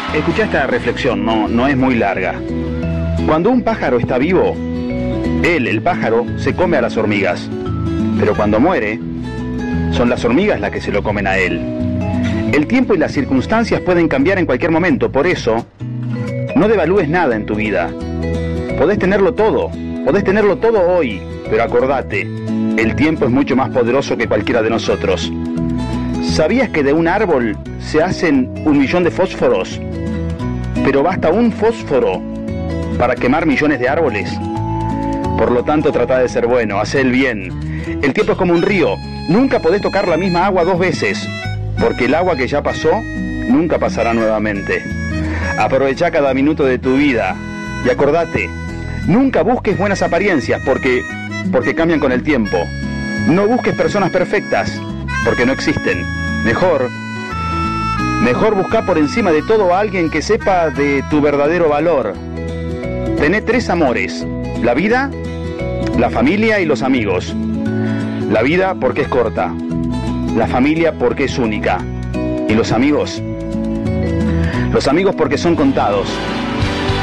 Escuchá esta reflexión, no es muy larga. Cuando un pájaro está vivo, él, el pájaro, se come a las hormigas. Pero cuando muere, son las hormigas las que se lo comen a él. El tiempo y las circunstancias pueden cambiar en cualquier momento, por eso, no devalúes nada en tu vida. Podés tenerlo todo hoy, pero acordate, el tiempo es mucho más poderoso que cualquiera de nosotros. ¿Sabías que de un árbol se hacen 1.000.000 de fósforos? Pero basta un fósforo para quemar millones de árboles. Por lo tanto, trata de ser bueno, haz el bien. El tiempo es como un río, nunca podés tocar la misma agua 2 veces, porque el agua que ya pasó, nunca pasará nuevamente. Aprovecha cada minuto de tu vida y acordate, nunca busques buenas apariencias porque cambian con el tiempo. No busques personas perfectas, porque no existen. Mejor busca por encima de todo a alguien que sepa de tu verdadero valor. Tené 3 amores: la vida, la familia y los amigos. La vida porque es corta, la familia porque es única, y los amigos porque son contados.